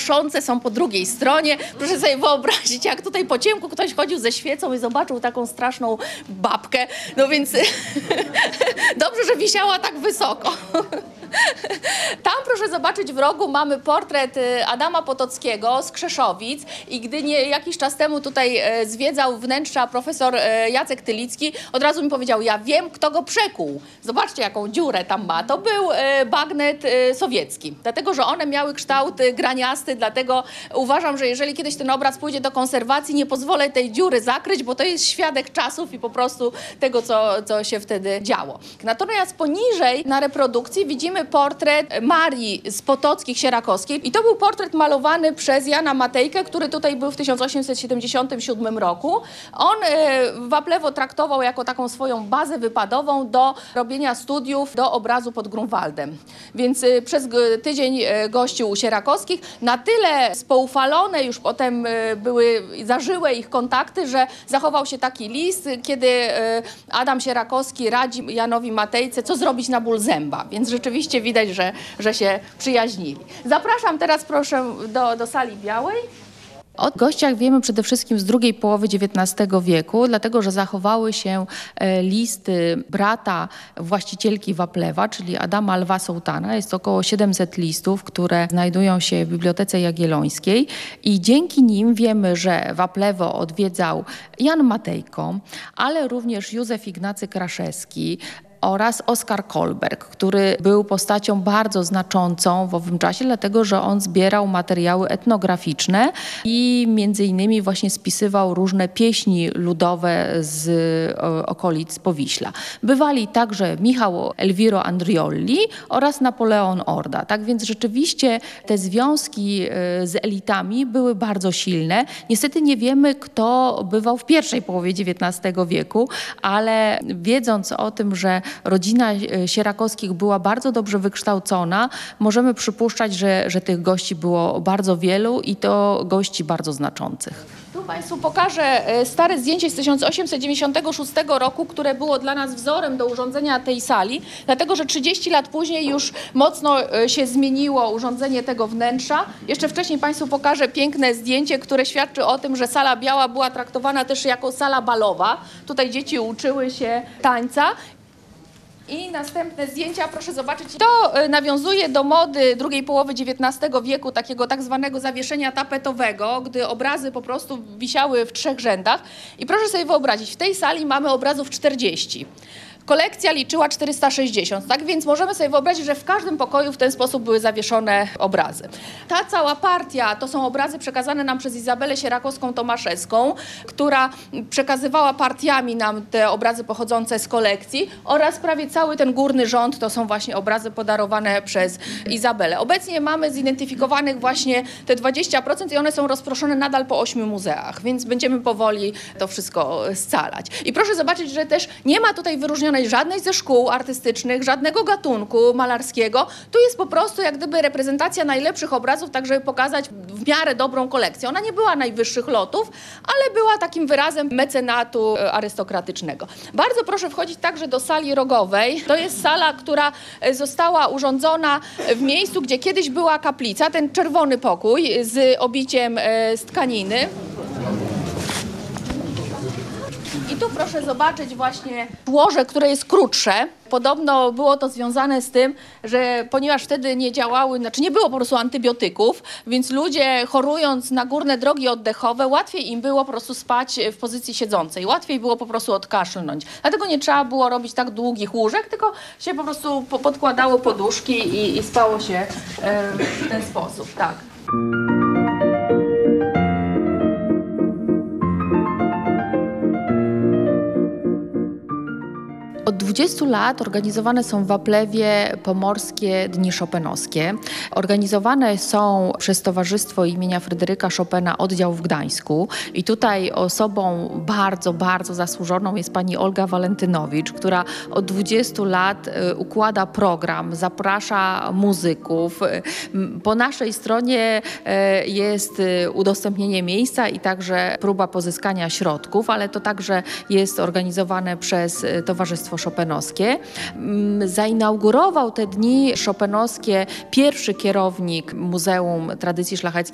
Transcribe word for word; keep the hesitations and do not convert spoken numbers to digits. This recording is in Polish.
gaszące są po drugiej stronie. Proszę sobie wyobrazić, jak tutaj po ciemku ktoś chodził ze świecą i zobaczył taką straszną babkę. No więc dobrze, że wisiała tak wysoko. Tam proszę zobaczyć, w rogu mamy portret Adama Potockiego z Krzeszowic i gdy nie, jakiś czas temu tutaj zwiedzał wnętrza profesor Jacek Tylicki, od razu mi powiedział, ja wiem, kto go przekuł. Zobaczcie, jaką dziurę tam ma. To był bagnet sowiecki, dlatego, że one miały kształt graniasty, dlatego uważam, że jeżeli kiedyś ten obraz pójdzie do konserwacji, nie pozwolę tej dziury zakryć, bo to jest świadek czasów i po prostu tego, co, co się wtedy działo. Natomiast poniżej na reprodukcji widzimy portret Marii z Potockich Sierakowskiej i to był portret malowany przez Jana Matejkę, który tutaj był w tysiąc osiemset siedemdziesiątym siódmym roku. On Waplewo traktował jako taką swoją bazę wypadową do robienia studiów do obrazu pod Grunwaldem. Więc przez tydzień gościł u Sierakowskich. Na tyle spoufalone już potem były zażyłe ich kontakty, że zachował się taki list, kiedy Adam Sierakowski radzi Janowi Matejce, co zrobić na ból zęba. Więc rzeczywiście widać, że, że się przyjaźnili. Zapraszam teraz proszę do, do sali białej. O gościach wiemy przede wszystkim z drugiej połowy dziewiętnastego wieku, dlatego że zachowały się listy brata właścicielki Waplewa, czyli Adama Lwa Sołtana. Jest około siedemset listów, które znajdują się w Bibliotece Jagiellońskiej i dzięki nim wiemy, że Waplewo odwiedzał Jan Matejko, ale również Józef Ignacy Kraszewski, oraz Oskar Kolberg, który był postacią bardzo znaczącą w owym czasie, dlatego że on zbierał materiały etnograficzne i między innymi właśnie spisywał różne pieśni ludowe z okolic Powiśla. Bywali także Michał Elviro Andrioli oraz Napoleon Orda. Tak więc rzeczywiście te związki z elitami były bardzo silne. Niestety nie wiemy, kto bywał w pierwszej połowie dziewiętnastego wieku, ale wiedząc o tym, że rodzina Sierakowskich była bardzo dobrze wykształcona, możemy przypuszczać, że, że tych gości było bardzo wielu i to gości bardzo znaczących. Tu Państwu pokażę stare zdjęcie z tysiąc osiemset dziewięćdziesiątego szóstego roku, które było dla nas wzorem do urządzenia tej sali, dlatego że trzydzieści lat później już mocno się zmieniło urządzenie tego wnętrza. Jeszcze wcześniej Państwu pokażę piękne zdjęcie, które świadczy o tym, że sala biała była traktowana też jako sala balowa. Tutaj dzieci uczyły się tańca. I następne zdjęcia, proszę zobaczyć, to nawiązuje do mody drugiej połowy dziewiętnastego wieku, takiego tak zwanego zawieszenia tapetowego, gdy obrazy po prostu wisiały w trzech rzędach. I proszę sobie wyobrazić, w tej sali mamy obrazów czterdzieści. Kolekcja liczyła czterysta sześćdziesiąt, tak więc możemy sobie wyobrazić, że w każdym pokoju w ten sposób były zawieszone obrazy. Ta cała partia to są obrazy przekazane nam przez Izabelę Sierakowską-Tomaszewską, która przekazywała partiami nam te obrazy pochodzące z kolekcji oraz prawie cały ten górny rząd to są właśnie obrazy podarowane przez Izabelę. Obecnie mamy zidentyfikowanych właśnie te dwadzieścia procent i one są rozproszone nadal po ośmiu muzeach, więc będziemy powoli to wszystko scalać. I proszę zobaczyć, że też nie ma tutaj wyróżnionej żadnej ze szkół artystycznych, żadnego gatunku malarskiego. Tu jest po prostu jak gdyby reprezentacja najlepszych obrazów, tak żeby pokazać w miarę dobrą kolekcję. Ona nie była najwyższych lotów, ale była takim wyrazem mecenatu arystokratycznego. Bardzo proszę wchodzić także do sali rogowej. To jest sala, która została urządzona w miejscu, gdzie kiedyś była kaplica, ten czerwony pokój z obiciem z tkaniny. I tu proszę zobaczyć właśnie łoże, które jest krótsze. Podobno było to związane z tym, że ponieważ wtedy nie działały, znaczy nie było po prostu antybiotyków, więc ludzie chorując na górne drogi oddechowe, łatwiej im było po prostu spać w pozycji siedzącej. Łatwiej było po prostu odkaszlnąć. Dlatego nie trzeba było robić tak długich łóżek, tylko się po prostu podkładało poduszki i, i spało się e, w ten sposób. Tak. Od dwudziestu lat organizowane są w Waplewie Pomorskie Dni Chopinowskie. Organizowane są przez Towarzystwo imienia Fryderyka Chopina oddział w Gdańsku. I tutaj osobą bardzo, bardzo zasłużoną jest pani Olga Walentynowicz, która od dwudziestu lat układa program, zaprasza muzyków. Po naszej stronie jest udostępnienie miejsca i także próba pozyskania środków, ale to także jest organizowane przez Towarzystwo Chopinowskie. Zainaugurował te dni chopinowskie pierwszy kierownik Muzeum Tradycji Szlacheckiej